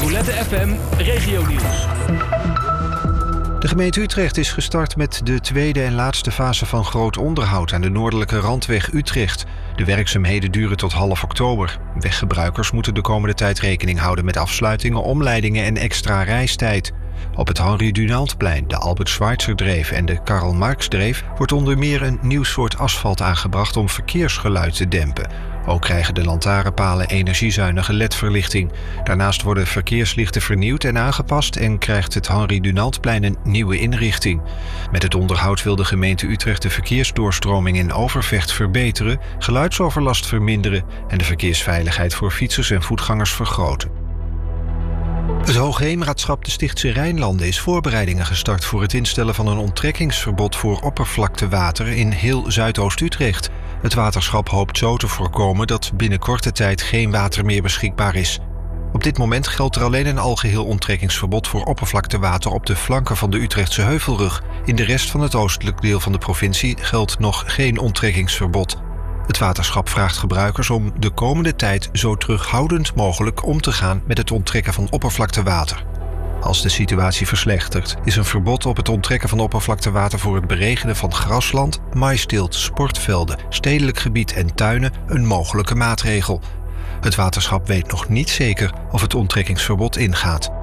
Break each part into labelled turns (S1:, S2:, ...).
S1: Roulette FM Regionieuws.
S2: De gemeente Utrecht is gestart met de tweede en laatste fase van groot onderhoud aan de noordelijke randweg Utrecht. De werkzaamheden duren tot half oktober. Weggebruikers moeten de komende tijd rekening houden met afsluitingen, omleidingen en extra reistijd. Op het Henri Dunantplein, de Albert Schweitzerdreef en de Karl Marxdreef wordt onder meer een nieuw soort asfalt aangebracht om verkeersgeluid te dempen. Ook krijgen de lantaarnpalen energiezuinige LED-verlichting. Daarnaast worden verkeerslichten vernieuwd en aangepast en krijgt het Henri Dunantplein een nieuwe inrichting. Met het onderhoud wil de gemeente Utrecht de verkeersdoorstroming in Overvecht verbeteren, geluidsoverlast verminderen en de verkeersveiligheid voor fietsers en voetgangers vergroten. Het Hoogheemraadschap de Stichtse Rijnlanden is voorbereidingen gestart voor het instellen van een onttrekkingsverbod voor oppervlaktewater in heel Zuidoost-Utrecht. Het waterschap hoopt zo te voorkomen dat binnen korte tijd geen water meer beschikbaar is. Op dit moment geldt er alleen een algeheel onttrekkingsverbod voor oppervlaktewater op de flanken van de Utrechtse Heuvelrug. In de rest van het oostelijk deel van de provincie geldt nog geen onttrekkingsverbod. Het waterschap vraagt gebruikers om de komende tijd zo terughoudend mogelijk om te gaan met het onttrekken van oppervlaktewater. Als de situatie verslechtert, is een verbod op het onttrekken van oppervlaktewater voor het beregenen van grasland, maaisteelt, sportvelden, stedelijk gebied en tuinen een mogelijke maatregel. Het waterschap weet nog niet zeker of het onttrekkingsverbod ingaat.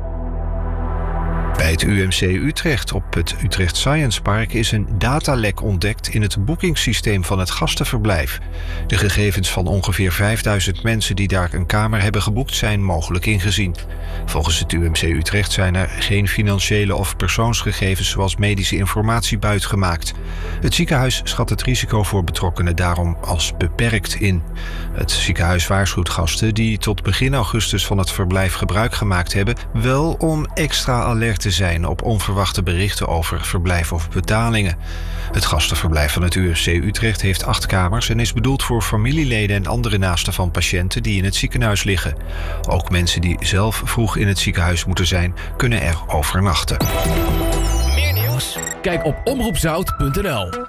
S2: Bij het UMC Utrecht op het Utrecht Science Park is een datalek ontdekt in het boekingssysteem van het gastenverblijf. De gegevens van ongeveer 5000 mensen die daar een kamer hebben geboekt zijn mogelijk ingezien. Volgens het UMC Utrecht zijn er geen financiële of persoonsgegevens zoals medische informatie buitgemaakt. Het ziekenhuis schat het risico voor betrokkenen daarom als beperkt in. Het ziekenhuis waarschuwt gasten die tot begin augustus van het verblijf gebruik gemaakt hebben wel om extra alert te zijn op onverwachte berichten over verblijf of betalingen. Het gastenverblijf van het UMC Utrecht heeft 8 kamers en is bedoeld voor familieleden en andere naasten van patiënten die in het ziekenhuis liggen. Ook mensen die zelf vroeg in het ziekenhuis moeten zijn, kunnen er overnachten.
S1: Meer nieuws? Kijk op omroepzout.nl.